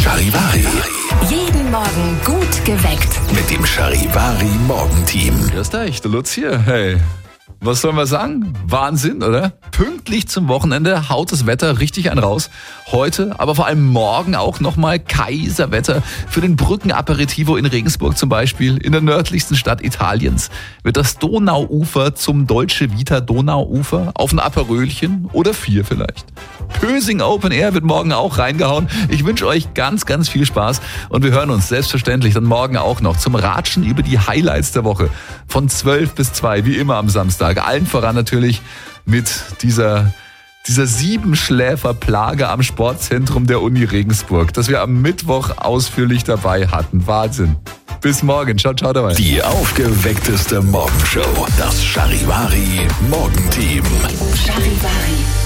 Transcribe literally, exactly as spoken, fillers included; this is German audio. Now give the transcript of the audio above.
Charivari. Jeden Morgen gut geweckt. Mit dem Charivari Morgenteam. Grüß dich, der Lutz hier. Hey, was soll man sagen? Wahnsinn, oder? Pünktlich zum Wochenende haut das Wetter richtig einen raus. Heute, aber vor allem morgen auch nochmal Kaiserwetter für den Brückenaperitivo in Regensburg zum Beispiel. In der nördlichsten Stadt Italiens wird das Donauufer zum Dolce Vita Donauufer auf ein Aperölchen oder vier vielleicht. Pösing Open Air wird morgen auch reingehauen. Ich wünsche euch ganz, ganz viel Spaß und wir hören uns selbstverständlich dann morgen auch noch zum Ratschen über die Highlights der Woche von zwölf bis zwei, wie immer am Samstag. Allen voran natürlich mit dieser, dieser Siebenschläfer-Plage am Sportzentrum der Uni Regensburg, das wir am Mittwoch ausführlich dabei hatten. Wahnsinn. Bis morgen. Ciao, ciao dabei. Die aufgeweckteste Morgenshow. Das Charivari Morgenteam. Charivari.